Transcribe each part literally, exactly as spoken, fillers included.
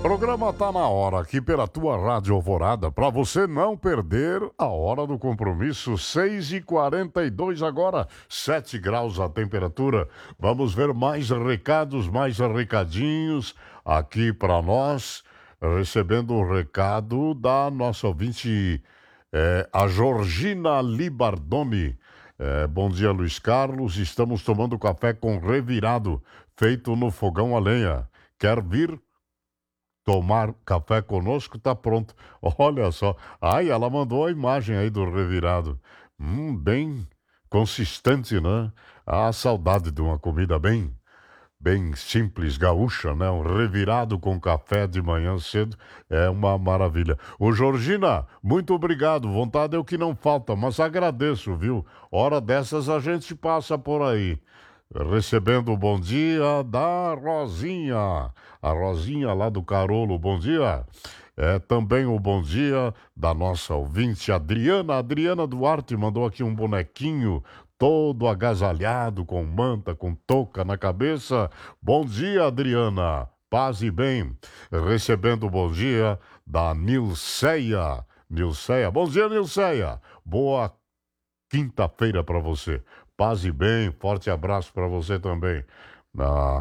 Programa tá na hora aqui pela tua Rádio Alvorada, para você não perder a hora do compromisso. Seis e quarenta e dois agora, sete graus a temperatura. Vamos ver mais recados, mais recadinhos aqui para nós, recebendo um recado da nossa ouvinte, é, a Georgina Libardoni. É, bom dia, Luiz Carlos, estamos tomando café com revirado, feito no fogão a lenha. Quer vir tomar café conosco? Tá pronto. Olha só. Ai, ela mandou a imagem aí do revirado. Hum, bem consistente, né? Ah, saudade de uma comida bem, bem simples, gaúcha, né? Um revirado com café de manhã cedo é uma maravilha. Ô, Georgina, muito obrigado. Vontade é o que não falta, mas agradeço, viu? Hora dessas a gente passa por aí. Recebendo o bom dia da Rosinha. A Rosinha lá do Carolo, bom dia. É também o bom dia da nossa ouvinte Adriana. Adriana Duarte mandou aqui um bonequinho todo agasalhado, com manta, com touca na cabeça. Bom dia, Adriana. Paz e bem. Recebendo o bom dia da Nilceia. Nilceia. Bom dia, Nilceia. Boa quinta-feira para você. Paz e bem, forte abraço para você também. Ah,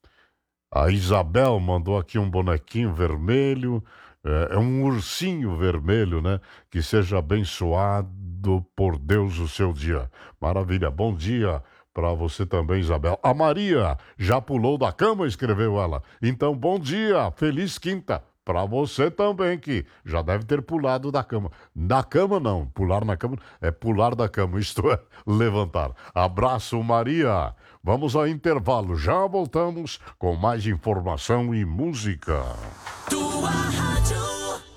a Isabel mandou aqui um bonequinho vermelho, é, é um ursinho vermelho, né? Que seja abençoado por Deus o seu dia. Maravilha, bom dia para você também, Isabel. A Maria já pulou da cama, escreveu ela. Então, bom dia, feliz quinta. Para você também, que já deve ter pulado da cama. Da cama não, pular na cama é pular da cama, isto é, levantar. Abraço, Maria. Vamos ao intervalo, já voltamos com mais informação e música. Tua rádio.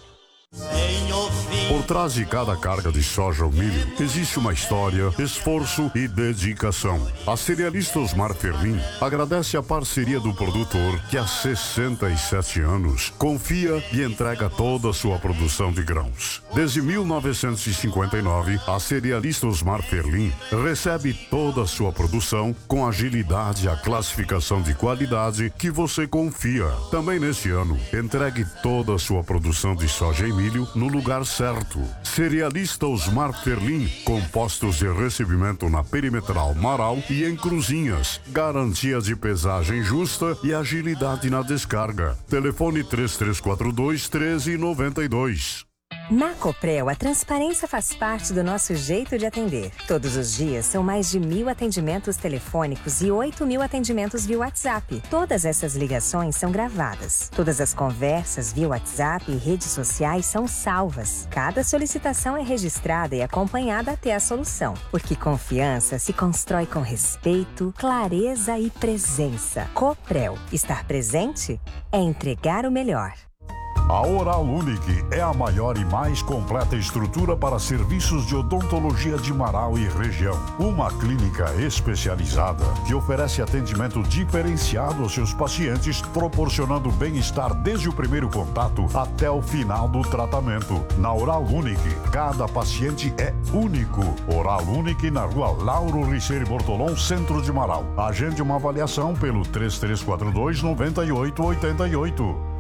Por trás de cada carga de soja ou milho, existe uma história, esforço e dedicação. A cerealista Osmar Ferlin agradece a parceria do produtor que há sessenta e sete anos confia e entrega toda a sua produção de grãos. Desde mil novecentos e cinquenta e nove, a cerealista Osmar Ferlin recebe toda a sua produção com agilidade e a classificação de qualidade que você confia. Também neste ano, entregue toda a sua produção de soja e milho no lugar certo. Cerealista Osmar Ferlin, com postos de recebimento na Perimetral Marau e em Cruzinhas. Garantia de pesagem justa e agilidade na descarga. Telefone três três quatro dois, um três nove dois. Na Coprel, a transparência faz parte do nosso jeito de atender. Todos os dias são mais de mil atendimentos telefônicos e oito mil atendimentos via WhatsApp. Todas essas ligações são gravadas. Todas as conversas via WhatsApp e redes sociais são salvas. Cada solicitação é registrada e acompanhada até a solução. Porque confiança se constrói com respeito, clareza e presença. Coprel. Estar presente é entregar o melhor. A Oral Unique é a maior e mais completa estrutura para serviços de odontologia de Marau e região. Uma clínica especializada que oferece atendimento diferenciado aos seus pacientes, proporcionando bem-estar desde o primeiro contato até o final do tratamento. Na Oral Unique, cada paciente é único. Oral Unique na rua Lauro Riceiro Bortolom, centro de Marau. Agende uma avaliação pelo três três quatro dois, nove oito oito oito.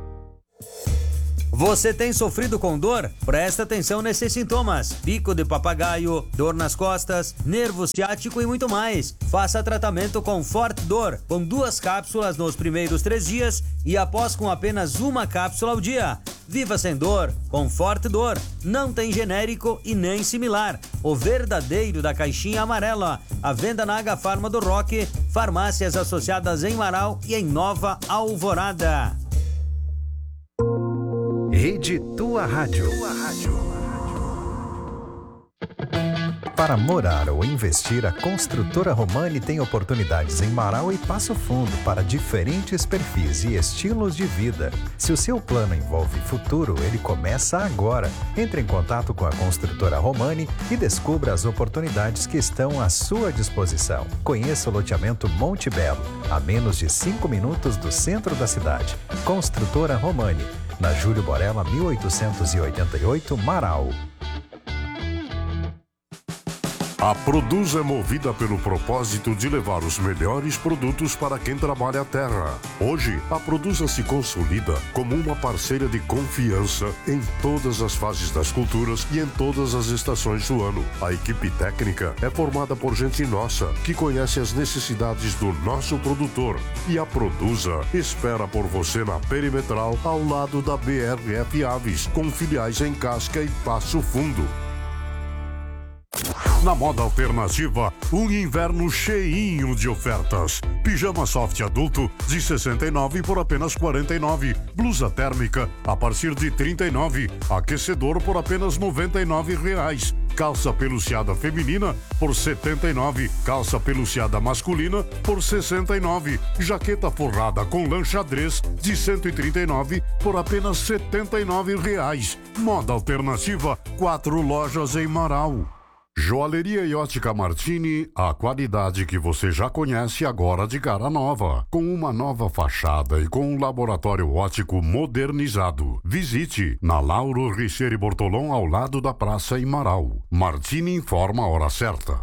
Você tem sofrido com dor? Presta atenção nesses sintomas: bico de papagaio, dor nas costas, nervo ciático e muito mais. Faça tratamento com Forte Dor, com duas cápsulas nos primeiros três dias e após com apenas uma cápsula ao dia. Viva sem dor com Forte Dor. Não tem genérico e nem similar. O verdadeiro da caixinha amarela. A venda na Agafarma do Roque, farmácias associadas em Marau e em Nova Alvorada. Rede Tua Rádio. Tua Rádio. Para morar ou investir, a Construtora Romani tem oportunidades em Marau e Passo Fundo para diferentes perfis e estilos de vida. Se o seu plano envolve futuro, ele começa agora. Entre em contato com a Construtora Romani e descubra as oportunidades que estão à sua disposição. Conheça o loteamento Monte Belo, a menos de cinco minutos do centro da cidade. Construtora Romani, na Júlio Borella, mil oitocentos e oitenta e oito, Marau. A Produz é movida pelo propósito de levar os melhores produtos para quem trabalha a terra. Hoje, a Produza se consolida como uma parceira de confiança em todas as fases das culturas e em todas as estações do ano. A equipe técnica é formada por gente nossa, que conhece as necessidades do nosso produtor. E a Produza espera por você na Perimetral, ao lado da B R F Aves, com filiais em Casca e Passo Fundo. Na Moda Alternativa, um inverno cheinho de ofertas. Pijama soft adulto de sessenta e nove por apenas quarenta e nove. Blusa térmica a partir de trinta e nove. Aquecedor por apenas noventa e nove reais. Calça peluciada feminina por setenta e nove. Calça peluciada masculina por sessenta e nove. Jaqueta forrada com lã xadrez de cento e trinta e nove por apenas setenta e nove reais. Moda Alternativa, quatro lojas em Marau. Joalheria e Ótica Martini, a qualidade que você já conhece agora de cara nova, com uma nova fachada e com um laboratório óptico modernizado. Visite na Lauro Richeire Bortolom, ao lado da praça em Marau. Martini informa a hora certa.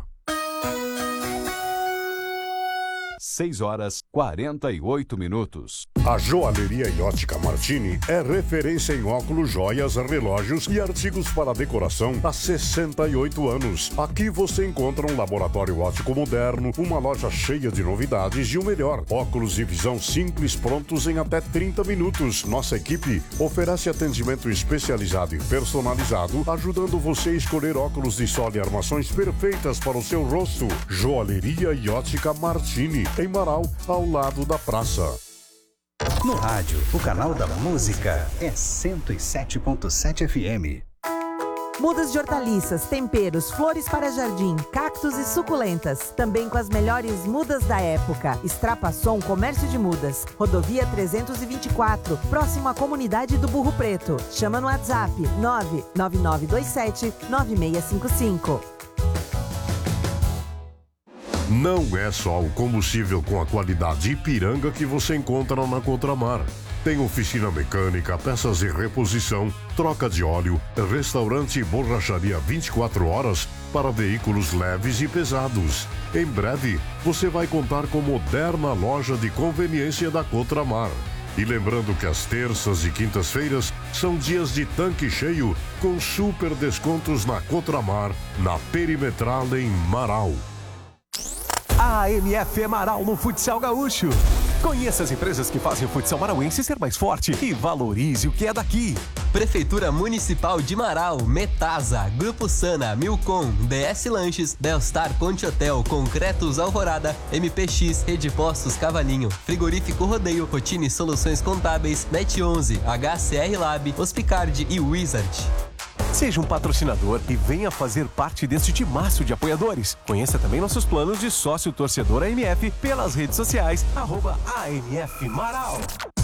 seis horas e quarenta e oito minutos. A Joalheria e Ótica Martini é referência em óculos, joias, relógios e artigos para decoração há sessenta e oito anos. Aqui você encontra um laboratório óptico moderno, uma loja cheia de novidades e o melhor, óculos de visão simples prontos em até trinta minutos. Nossa equipe oferece atendimento especializado e personalizado, ajudando você a escolher óculos de sol e armações perfeitas para o seu rosto. Joalheria e Ótica Martini, em Marau, ao lado da praça. No rádio, o canal da música é cento e sete ponto sete F M. Mudas de hortaliças, temperos, flores para jardim, cactos e suculentas. Também com as melhores mudas da época. Extrapasson Comércio de Mudas. Rodovia trezentos e vinte e quatro, próximo à comunidade do Burro Preto. Chama no WhatsApp nove nove nove dois sete nove seis cinco cinco. Não é só o combustível com a qualidade Ipiranga que você encontra na Contramar. Tem oficina mecânica, peças de reposição, troca de óleo, restaurante e borracharia vinte e quatro horas para veículos leves e pesados. Em breve, você vai contar com moderna loja de conveniência da Contramar. E lembrando que as terças e quintas-feiras são dias de tanque cheio, com super descontos na Contramar, na Perimetral em Marau. A M F Marau no Futsal Gaúcho. Conheça as empresas que fazem o futsal marauense ser mais forte e valorize o que é daqui. Prefeitura Municipal de Marau, Metasa, Grupo Sana, Milcom, D S Lanches, Belstar Ponte Hotel, Concretos Alvorada, M P X, Rede Postos Cavalinho, Frigorífico Rodeio, Rotine Soluções Contábeis, Net onze, H C R Lab, Hospicard e Wizard. Seja um patrocinador e venha fazer parte deste timaço de apoiadores. Conheça também nossos planos de sócio torcedor A M F pelas redes sociais, arroba A M F Marau.